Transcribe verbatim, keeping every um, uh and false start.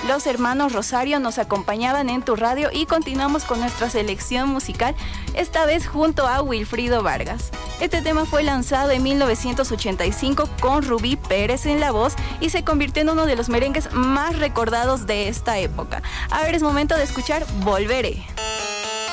Los hermanos Rosario nos acompañaban en tu radio y continuamos con nuestra selección musical, esta vez junto a Wilfrido Vargas. Este tema fue lanzado en mil novecientos ochenta y cinco con Rubí Pérez en la voz y se convirtió en uno de los merengues más recordados de esta época. A ver, es momento de escuchar Volveré.